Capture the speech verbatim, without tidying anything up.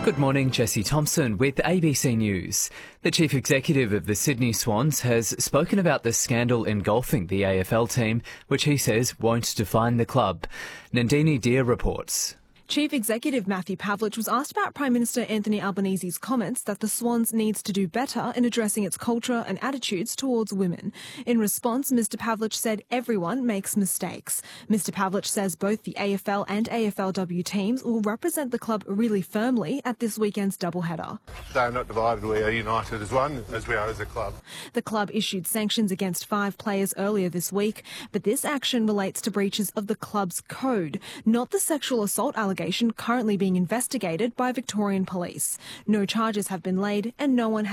Good morning, Jesse Thompson with A B C News. The chief executive of the Sydney Swans has spoken about the scandal engulfing the A F L team, which he says won't define the club. Nandini Deer reports. Chief Executive Matthew Pavlich was asked about Prime Minister Anthony Albanese's comments that the Swans needs to do better in addressing its culture and attitudes towards women. In response, Mr Pavlich said everyone makes mistakes. Mr Pavlich says both the A F L and A F L W teams will represent the club really firmly at this weekend's doubleheader. They're not divided, we are united as one, as we are as a club. The club issued sanctions against five players earlier this week, but this action relates to breaches of the club's code, not the sexual assault allegation currently being investigated by Victorian Police. No charges have been laid and no one has